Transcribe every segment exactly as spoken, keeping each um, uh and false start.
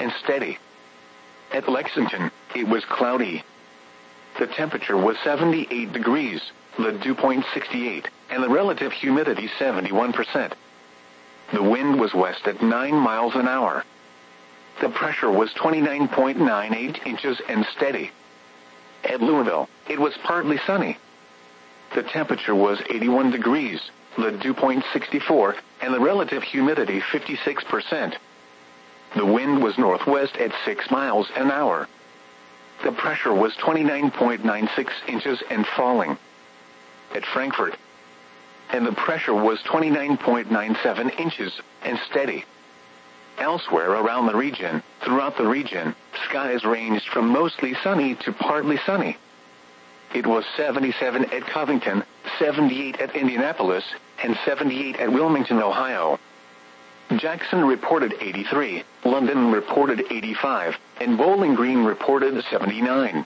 and steady. At Lexington, it was cloudy. The temperature was seventy-eight degrees, the dew point sixty-eight, and the relative humidity seventy-one percent. The wind was west at nine miles an hour. The pressure was twenty-nine point nine eight inches and steady. At Louisville, it was partly sunny. The temperature was eighty-one degrees, the dew point sixty-four, and the relative humidity fifty-six percent. The wind was northwest at six miles an hour. The pressure was twenty-nine point nine six inches and falling. At Frankfort, and the pressure was twenty-nine point nine seven inches and steady. Elsewhere around the region, throughout the region, skies ranged from mostly sunny to partly sunny. It was seventy-seven at Covington, seventy-eight at Indianapolis, and seventy-eight at Wilmington, Ohio. Jackson reported eighty-three, London reported eighty-five, and Bowling Green reported seventy-nine.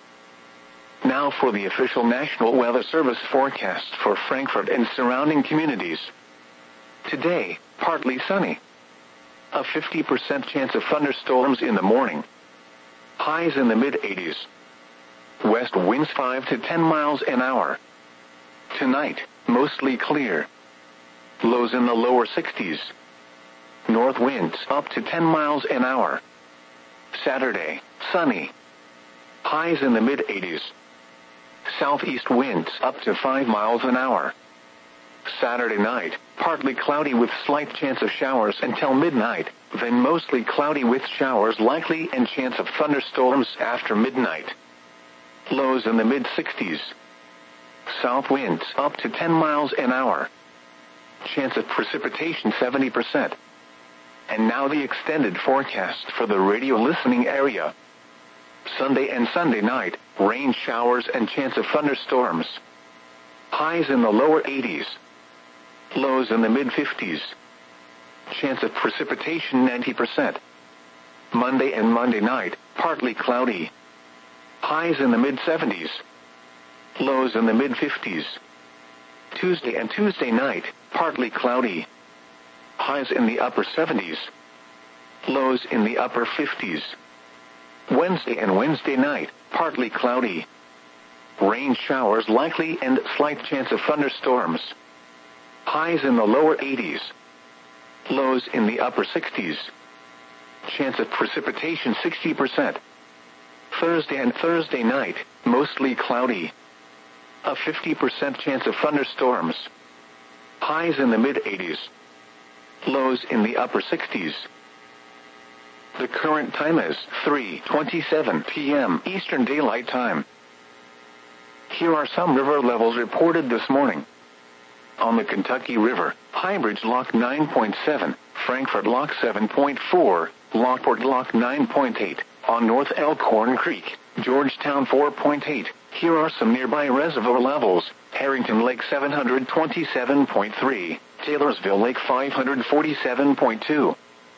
Now for the official National Weather Service forecast for Frankfort and surrounding communities. Today, partly sunny. A fifty percent chance of thunderstorms in the morning. Highs in the mid-eighties. West winds five to ten miles an hour. Tonight, mostly clear. Lows in the lower sixties. North winds up to ten miles an hour. Saturday, sunny. Highs in the mid-eighties. Southeast winds up to five miles an hour. Saturday night, partly cloudy with slight chance of showers until midnight, then mostly cloudy with showers likely and chance of thunderstorms after midnight. Lows in the mid-sixties. South winds up to ten miles an hour. Chance of precipitation seventy percent. And now the extended forecast for the radio listening area. Sunday and Sunday night, rain showers and chance of thunderstorms. Highs in the lower eighties. Lows in the mid-fifties. Chance of precipitation ninety percent. Monday and Monday night, partly cloudy. Highs in the mid-seventies. Lows in the mid-fifties. Tuesday and Tuesday night, partly cloudy. Highs in the upper seventies. Lows in the upper fifties. Wednesday and Wednesday night, partly cloudy. Rain showers likely and slight chance of thunderstorms. Highs in the lower eighties. Lows in the upper sixties. Chance of precipitation sixty percent. Thursday and Thursday night, mostly cloudy. A fifty percent chance of thunderstorms. Highs in the mid-eighties. Lows in the upper sixties. The current time is three twenty-seven p m Eastern Daylight Time. Here are some river levels reported this morning. On the Kentucky River, Highbridge Lock nine point seven, Frankfort Lock seven point four, Lockport Lock nine point eight, on North Elkhorn Creek, Georgetown four point eight. Here are some nearby reservoir levels: Harrington Lake seven hundred twenty-seven point three, Taylorsville Lake five hundred forty-seven point two.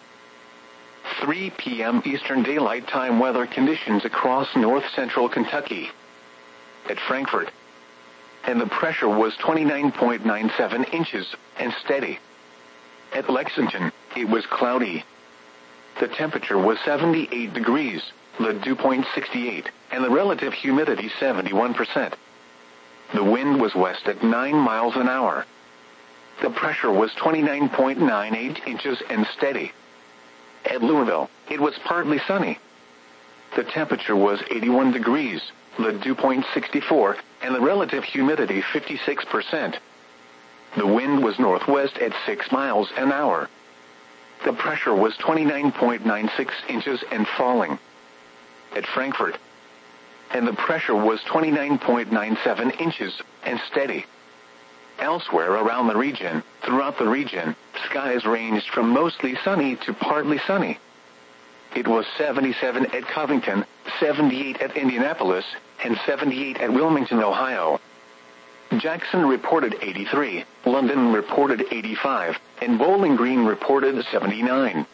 three p m Eastern Daylight Time weather conditions across north-central Kentucky. At Frankfort, and the pressure was twenty-nine point nine seven inches and steady. At Lexington, it was cloudy. The temperature was seventy-eight degrees, the dew point sixty-eight, and the relative humidity seventy-one percent. The wind was west at nine miles an hour. The pressure was twenty-nine point nine eight inches and steady. At Louisville, it was partly sunny. The temperature was eighty-one degrees, the dew point sixty-four, and the relative humidity fifty-six percent. The wind was northwest at six miles an hour. The pressure was twenty-nine point nine six inches and falling. At Frankfort, and the pressure was twenty-nine point nine seven inches and steady. Elsewhere around the region, throughout the region, skies ranged from mostly sunny to partly sunny. It was seventy-seven at Covington, seventy-eight at Indianapolis, and seventy-eight at Wilmington, Ohio. Jackson reported eighty-three, London reported eighty-five, and Bowling Green reported seventy-nine.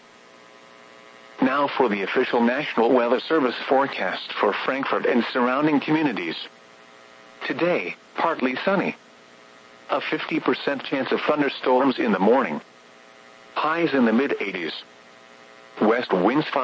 Now for the official National Weather Service forecast for Frankfort and surrounding communities. Today, partly sunny. A fifty percent chance of thunderstorms in the morning. Highs in the mid-eighties. West winds five